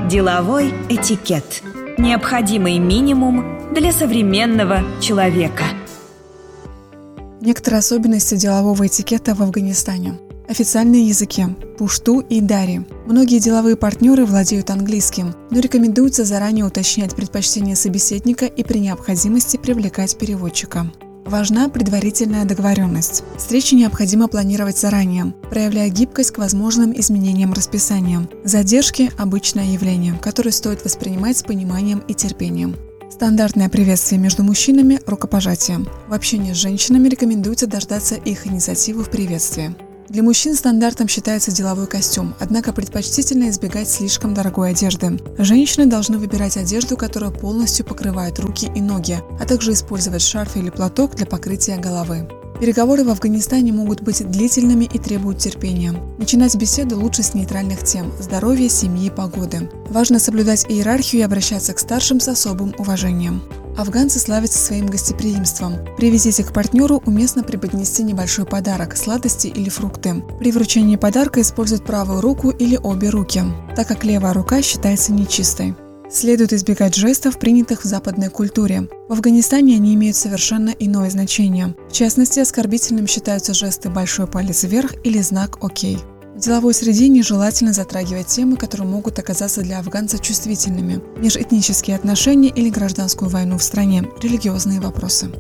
Деловой этикет. Необходимый минимум для современного человека. Некоторые особенности делового этикета в Афганистане. Официальные языки – пушту и дари. Многие деловые партнеры владеют английским, но рекомендуется заранее уточнять предпочтения собеседника и при необходимости привлекать переводчика. Важна предварительная договоренность. Встречи необходимо планировать заранее, проявляя гибкость к возможным изменениям расписания. Задержки – обычное явление, которое стоит воспринимать с пониманием и терпением. Стандартное приветствие между мужчинами – рукопожатие. В общении с женщинами рекомендуется дождаться их инициативы в приветствии. Для мужчин стандартом считается деловой костюм, однако предпочтительно избегать слишком дорогой одежды. Женщины должны выбирать одежду, которая полностью покрывает руки и ноги, а также использовать шарф или платок для покрытия головы. Переговоры в Афганистане могут быть длительными и требуют терпения. Начинать беседу лучше с нейтральных тем – здоровья, семьи, погоды. Важно соблюдать иерархию и обращаться к старшим с особым уважением. Афганцы славятся своим гостеприимством. При визите к партнеру уместно преподнести небольшой подарок – сладости или фрукты. При вручении подарка используют правую руку или обе руки, так как левая рука считается нечистой. Следует избегать жестов, принятых в западной культуре. В Афганистане они имеют совершенно иное значение. В частности, оскорбительным считаются жесты «большой палец вверх» или знак «Окей». В деловой среде нежелательно затрагивать темы, которые могут оказаться для афганца чувствительными – межэтнические отношения или гражданскую войну в стране, религиозные вопросы.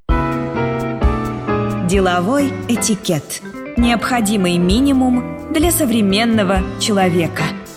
Деловой этикет. Необходимый минимум для современного человека.